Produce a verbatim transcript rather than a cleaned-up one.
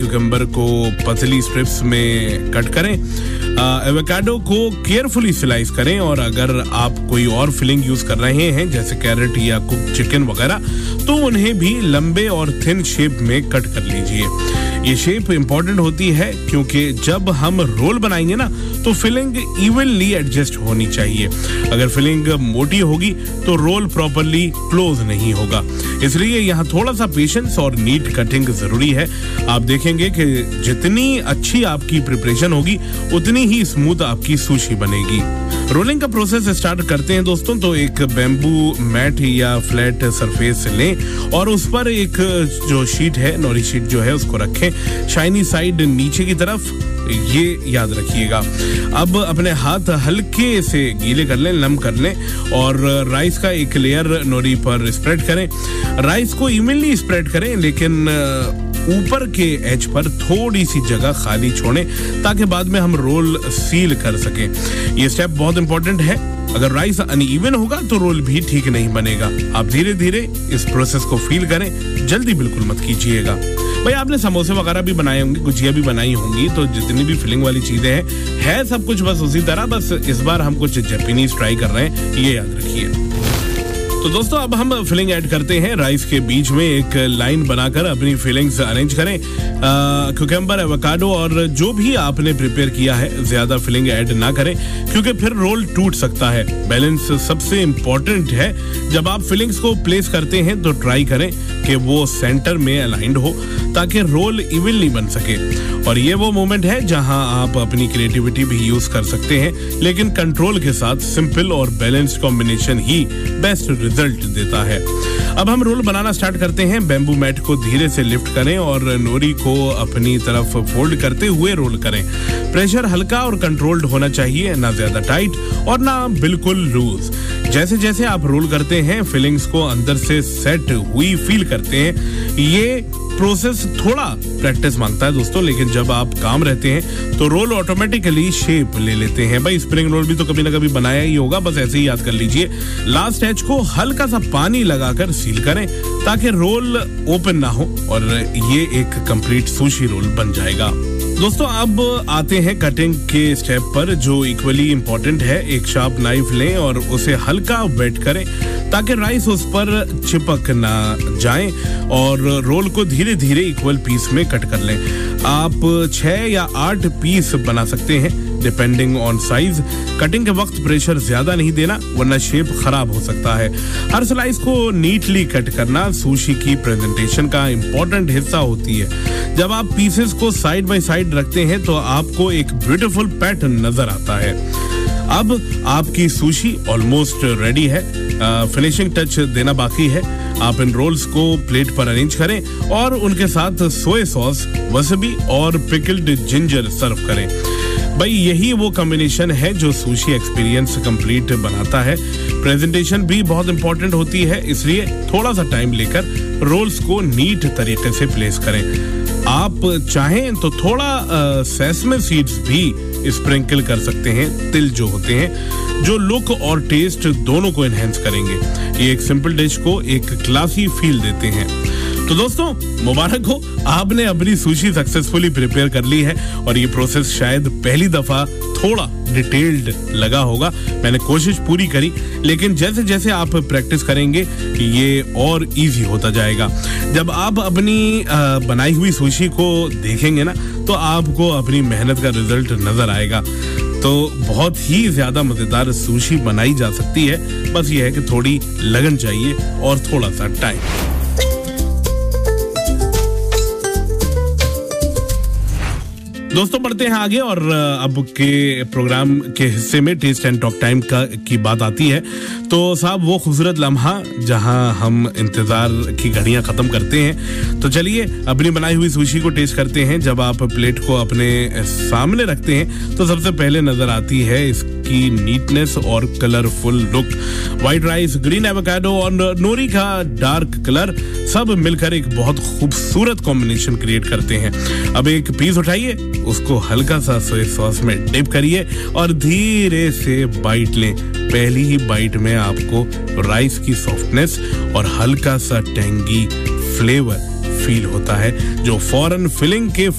Cucumber को पतली strips में कट करें, एवोकाडो को केयरफुली स्लाइस करें, और अगर आप कोई और फिलिंग यूज कर रहे हैं जैसे कैरेट या कुक चिकन वगैरह तो उन्हें भी लंबे और थिन शेप में कट कर लीजिए। ये शेप इंपॉर्टेंट होती है क्योंकि जब हम रोल बनाएंगे ना तो फिलिंग इवनली एडजस्ट होनी चाहिए। अगर फिलिंग मोटी होगी तो रोल प्रॉपरली क्लोज नहीं होगा, इसलिए यहाँ थोड़ा सा पेशेंस और नीट कटिंग जरूरी है। आप देखेंगे कि जितनी अच्छी आपकी प्रिपरेशन होगी उतनी ही स्मूथ आपकी सुशी बनेगी। रोलिंग का प्रोसेस स्टार्ट करते हैं दोस्तों। तो एक बेम्बू मैट या फ्लैट सरफेस लें और उस पर एक जो शीट है, नोरी शीट जो है, उसको रखें, शाइनी साइड नीचे की तरफ, ये याद रखिएगा। अब अपने हाथ हल्के से गीले कर लें, नम कर लें और राइस का एक लेयर नोरी पर स्प्रेड करें। राइस को इवनली स्प्रेड करें, लेकिन ऊपर के एज पर थोड़ी सी जगह खाली छोड़ें ताकि बाद में हम रोल सील कर सकें। ये स्टेप बहुत इंपॉर्टेंट है। अगर राइस अनइवन होगा तो रोल भी ठीक नहीं बनेगा। आप धीरे धीरे इस प्रोसेस को फील करें, जल्दी बिल्कुल मत कीजिएगा। भाई आपने समोसे वगैरह भी बनाए होंगे, गुजिया भी बनाई होंगी, तो जितनी भी फिलिंग वाली चीजें हैं है सब कुछ बस उसी तरह, बस इस बार हम कुछ जापानीज ट्राई कर रहे हैं, ये याद रखिए। तो दोस्तों अब हम फिलिंग ऐड करते हैं। राइस के बीच में एक लाइन बनाकर अपनी फिलिंग्स अरेंज करें। क्यूकम्बर, एवोकाडो और जो भी आपने प्रिपेयर किया है ज्यादा फिलिंग ऐड ना करें क्योंकि फिर रोल टूट सकता है। बैलेंस सबसे इम्पोर्टेंट है। जब आप फिलिंग्स को प्लेस करते हैं तो ट्राई करें कि वो सेंटर में अलाइंड हो ताकि रोल इवनली बन सके। और ये वो मोमेंट है जहां आप अपनी क्रिएटिविटी भी यूज कर सकते हैं, लेकिन कंट्रोल के साथ। सिंपल और बैलेंस्ड कॉम्बिनेशन ही बेस्ट रिजल्ट देता है। अब हम रोल बनाना स्टार्ट करते हैं। बेम्बू मैट को धीरे से लिफ्ट करें और नोरी को अपनी तरफ फोल्ड करते हुए रोल करें। प्रेशर हल्का और कंट्रोल्ड होना चाहिए, ना ज्यादा टाइट और ना बिल्कुल लूज। जैसे जैसे आप रोल करते हैं फिलिंग्स को अंदर से सेट हुई फील करते हैं। ये प्रोसेस थोड़ा प्रैक्टिस मांगता है दोस्तों, लेकिन जब आप काम रहते हैं तो रोल ऑटोमेटिकली शेप ले लेते हैं। भाई स्प्रिंग रोल भी तो कभी ना कभी बनाया ही होगा, बस ऐसे ही याद कर लीजिए। लास्ट एज को हल्का सा पानी लगाकर सील करें ताकि रोल ओपन ना हो और ये एक कंप्लीट सुशी रोल बन जाएगा। दोस्तों अब आते हैं कटिंग के स्टेप पर जो इक्वली इम्पोर्टेंट है। एक शार्प नाइफ लें और उसे हल्का वेट करें ताकि राइस उस पर चिपक ना जाए और रोल को धीरे धीरे इक्वल पीस में कट कर लें। आप छह या आठ पीस बना सकते हैं डिपेंडिंग ऑन साइज। कटिंग के वक्त प्रेशर ज्यादा नहीं देना वरना शेप खराब हो सकता है। हर स्लाइस को नीटली कट करना सुशी की प्रेजेंटेशन का इम्पोर्टेंट हिस्सा होती है। जब आप पीसेस को साइड बाय साइड रखते हैं तो आपको एक ब्यूटीफुल पैटर्न नजर आता है। अब आपकी सुशी ऑलमोस्ट रेडी है। फिनिशिंग टच देना बाकी है। आप इन रोल्स को प्लेट पर अरेंज करें और उनके साथ सोया सॉस, वसाबी और पिकल्ड जिंजर सर्व करें। भाई यही वो कॉम्बिनेशन है जो सुशी एक्सपीरियंस कंप्लीट बनाता है। प्रेजेंटेशन भी बहुत इंपॉर्टेंट होती है, इसलिए थोड़ा सा टाइम लेकर रोल्स को नीट तरीके से प्लेस करें। आप चाहें तो थोड़ा सेसमे सीड्स भी स्प्रिंकल कर सकते हैं, तिल जो होते हैं, जो लुक और टेस्ट दोनों को एनहेंस करेंगे। ये एक सिंपल डिश को एक क्लासी फील देते हैं। तो दोस्तों मुबारक हो, आपने अपनी सुशी सक्सेसफुली प्रिपेयर कर ली है और ये प्रोसेस शायद पहली दफा थोड़ा डिटेल्ड लगा होगा। मैंने कोशिश पूरी करी, लेकिन जैसे जैसे आप प्रैक्टिस करेंगे ये और इजी होता जाएगा। जब आप अपनी बनाई हुई सुशी को देखेंगे ना तो आपको अपनी मेहनत का रिजल्ट नजर आएगा। तो बहुत ही ज्यादा मजेदार सुशी बनाई जा सकती है, बस ये है कि थोड़ी लगन चाहिए और थोड़ा सा टाइम। दोस्तों बढ़ते हैं आगे और अब के प्रोग्राम के हिस्से में टेस्ट एंड टॉक टाइम का की बात आती है। तो साहब वो खूबसूरत लम्हा जहां हम इंतजार की घड़ियां खत्म करते हैं। तो चलिए अपनी बनाई हुई सुशी को टेस्ट करते हैं। जब आप प्लेट को अपने सामने रखते हैं तो सबसे पहले नजर आती है इसकी नीटनेस और colourful look. White rice, green avocado और नोरी का डार्क कलर सब मिलकर एक बहुत खूबसूरत कॉम्बिनेशन क्रिएट करते हैं। अब एक पीस उठाइए, उसको हल्का सा सोया सॉस में डिप करिए और धीरे से बाइट लें। पहली ही बाइट में आपको राइस की सॉफ्टनेस और हल्का सा टेंगी फ्लेवर फील होता है जो फौरन फिलिंग के